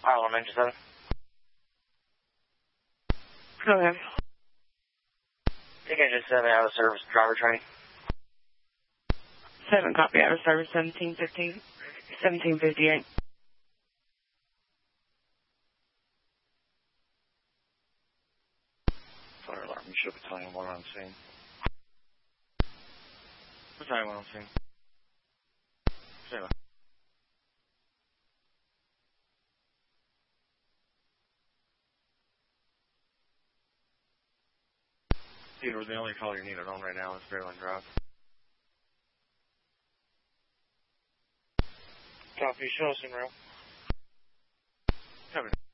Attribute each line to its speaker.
Speaker 1: 197.
Speaker 2: Go ahead.
Speaker 1: Take engine 7 out of service, driver training.
Speaker 2: 7, copy, out of service, 1758.
Speaker 3: Fire alarm, you should battalion 1 on scene. Battalion 1 on scene. Sailor. Peter, the only call you need on right now is Fairland Drive. Copy, show us in rail. Copy.